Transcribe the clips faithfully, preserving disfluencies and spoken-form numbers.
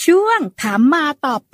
ช่วงถามมาต่อไป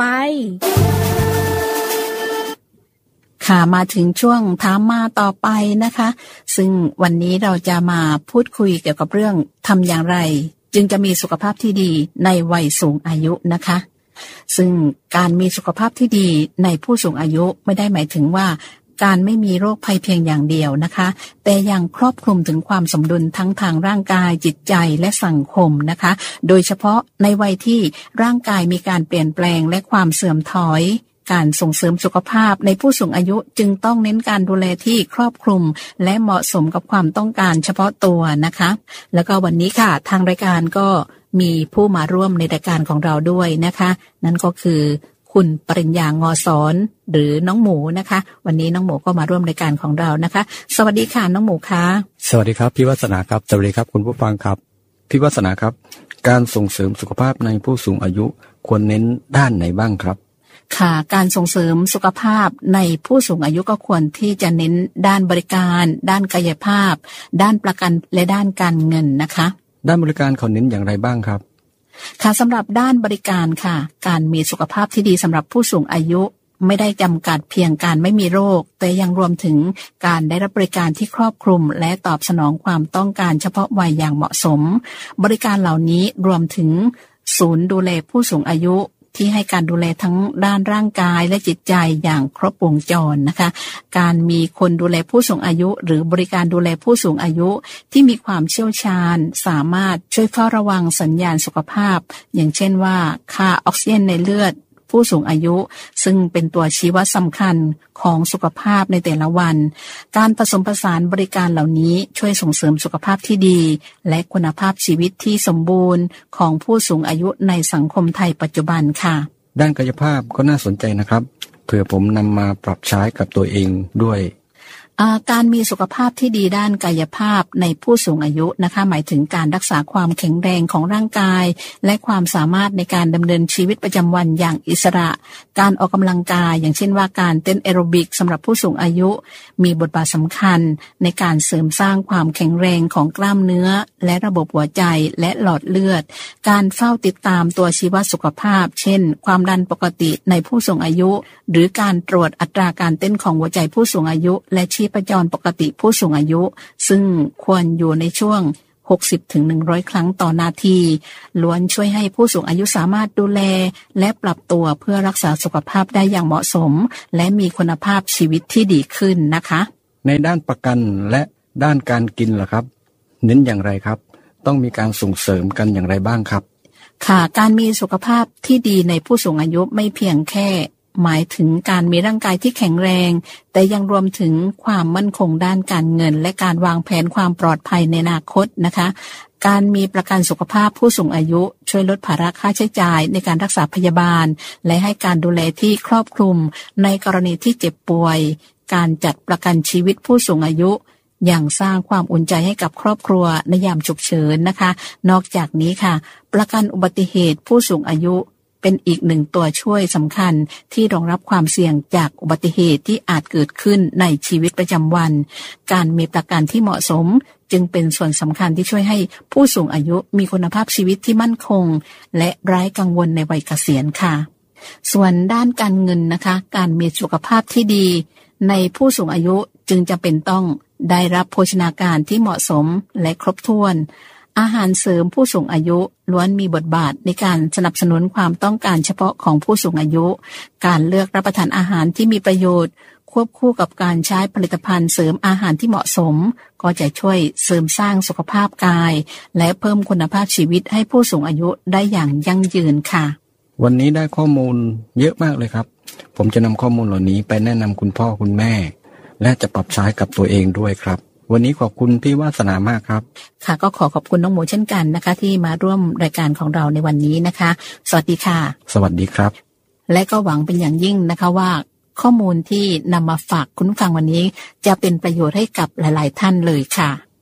ค่ะมาถึงช่วงถามมาต่อไปนะคะซึ่งวันนี้เราจะมาพูดคุยเกี่ยวกับเรื่องทำอย่างไรจึงจะมีสุขภาพที่ดีในวัยสูงอายุนะคะซึ่งการมีสุขภาพที่ดีในผู้สูงอายุไม่ได้หมายถึงว่าการไม่มีโรคภัยเพียงอย่างเดียวนะคะแต่ยังครอบคลุมถึงความสมดุลทั้งทางร่างกายจิตใจและสังคมนะคะโดยเฉพาะในวัยที่ร่างกายมีการเปลี่ยนแปลงและความเสื่อมถอยการส่งเสริมสุขภาพในผู้สูงอายุจึงต้องเน้นการดูแลที่ครอบคลุมและเหมาะสมกับความต้องการเฉพาะตัวนะคะแล้วก็วันนี้ค่ะทางรายการก็มีผู้มาร่วมในรายการของเราด้วยนะคะนั่นก็คือคุณปริญญางอสอนหรือน้องหมูนะคะวันนี้น้องหมูก็มาร่วมรายการของเรานะคะสวัสดีค่ะน้องหมูค่ะสวัสดีครับพี่วัฒนาครับสวัสดีครับคุณผู้ฟังครับพี่วัฒนาครับการส่งเสริมสุขภาพในผู้สูงอายุควรเน้นด้านไหนบ้างครับค่ะการส่งเสริมสุขภาพในผู้สูงอายุก็ควรที่จะเน้นด้านบริการด้านกายภาพด้านประกันและด้านการเงินนะคะด้านบริการเขาเน้นอย่างไรบ้างครับค่ะสำหรับด้านบริการค่ะการมีสุขภาพที่ดีสำหรับผู้สูงอายุไม่ได้จำกัดเพียงการไม่มีโรคแต่ยังรวมถึงการได้รับบริการที่ครอบคลุมและตอบสนองความต้องการเฉพาะวัยอย่างเหมาะสมบริการเหล่านี้รวมถึงศูนย์ดูแลผู้สูงอายุที่ให้การดูแลทั้งด้านร่างกายและจิตใจอย่างครบวงจรนะคะการมีคนดูแลผู้สูงอายุหรือบริการดูแลผู้สูงอายุที่มีความเชี่ยวชาญสามารถช่วยเฝ้าระวังสัญญาณสุขภาพอย่างเช่นว่าค่าออกซิเจนในเลือดผู้สูงอายุซึ่งเป็นตัวชี้วัดสำคัญของสุขภาพในแต่ละวันการผสมผสานบริการเหล่านี้ช่วยส่งเสริมสุขภาพที่ดีและคุณภาพชีวิตที่สมบูรณ์ของผู้สูงอายุในสังคมไทยปัจจุบันค่ะด้านกายภาพก็น่าสนใจนะครับเผื่อผมนำมาปรับใช้กับตัวเองด้วยการมีสุขภาพที่ดีด้านกายภาพในผู้สูงอายุนะคะหมายถึงการรักษาความแข็งแรงของร่างกายและความสามารถในการดำเนินชีวิตประจำวันอย่างอิสระการออกกำลังกายอย่างเช่นว่าการเต้นแอโรบิกสำหรับผู้สูงอายุมีบทบาทสำคัญในการเสริมสร้างความแข็งแรงของกล้ามเนื้อและระบบหัวใจและหลอดเลือดการเฝ้าติดตามตัวชี้วัดสุขภาพเช่นความดันปกติในผู้สูงอายุหรือการตรวจอัตราการเต้นของหัวใจผู้สูงอายุและชีพจรปกติผู้สูงอายุซึ่งควรอยู่ในช่วง หกสิบถึงหนึ่งร้อย ครั้งต่อนาทีล้วนช่วยให้ผู้สูงอายุสามารถดูแลและปรับตัวเพื่อรักษาสุขภาพได้อย่างเหมาะสมและมีคุณภาพชีวิตที่ดีขึ้นนะคะในด้านประกันและด้านการกินล่ะครับเน้นอย่างไรครับต้องมีการส่งเสริมกันอย่างไรบ้างครับค่ะการมีสุขภาพที่ดีในผู้สูงอายุไม่เพียงแค่หมายถึงการมีร่างกายที่แข็งแรงแต่ยังรวมถึงความมั่นคงด้านการเงินและการวางแผนความปลอดภัยในอนาคตนะคะการมีประกันสุขภาพผู้สูงอายุช่วยลดภาระค่าใช้จ่ายในการรักษาพยาบาลและให้การดูแลที่ครอบคลุมในกรณีที่เจ็บป่วยการจัดประกันชีวิตผู้สูงอายุอย่างสร้างความอุ่นใจให้กับครอบครัวในยามฉุกเฉินนะคะนอกจากนี้ค่ะประกันอุบัติเหตุผู้สูงอายุเป็นอีกหนึ่งตัวช่วยสำคัญที่รองรับความเสี่ยงจากอุบัติเหตุที่อาจเกิดขึ้นในชีวิตประจำวันการมีประกันที่เหมาะสมจึงเป็นส่วนสำคัญที่ช่วยให้ผู้สูงอายุมีคุณภาพชีวิตที่มั่นคงและไร้กังวลในวัยเกษียณค่ะส่วนด้านการเงินนะคะการมีสุขภาพที่ดีในผู้สูงอายุจึงจะเป็นต้องได้รับโภชนาการที่เหมาะสมและครบถ้วนอาหารเสริมผู้สูงอายุล้วนมีบทบาทในการสนับสนุนความต้องการเฉพาะของผู้สูงอายุการเลือกรับประทานอาหารที่มีประโยชน์ควบคู่กับการใช้ผลิตภัณฑ์เสริมอาหารที่เหมาะสมก็จะช่วยเสริมสร้างสุขภาพกายและเพิ่มคุณภาพชีวิตให้ผู้สูงอายุได้อย่างยั่งยืนค่ะวันนี้ได้ข้อมูลเยอะมากเลยครับผมจะนำข้อมูลเหล่านี้ไปแนะนำคุณพ่อคุณแม่และจะปรับใช้กับตัวเองด้วยครับวันนี้ขอบคุณพี่วาสนามากครับค่ะก็ขอขอบคุณน้องหมูเช่นกันนะคะที่มาร่วมรายการของเราในวันนี้นะคะสวัสดีค่ะสวัสดีครับและก็หวังเป็นอย่างยิ่งนะคะว่าข้อมูลที่นำมาฝากคุณผู้ฟังวันนี้จะเป็นประโยชน์ให้กับหลายๆท่านเลยค่ะ